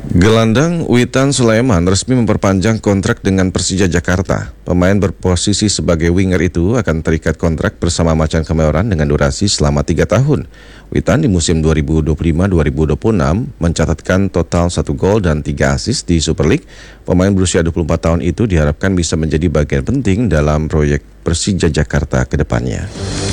Gelandang Witan Sulaiman resmi memperpanjang kontrak dengan Persija Jakarta. Pemain berposisi sebagai winger itu akan terikat kontrak bersama Macan Kemayoran dengan durasi selama 3 tahun. Witan di musim 2025-2026 mencatatkan total 1 gol dan 3 assist di Super League. Pemain berusia 24 tahun itu diharapkan bisa menjadi bagian penting dalam proyek Persija Jakarta ke depannya.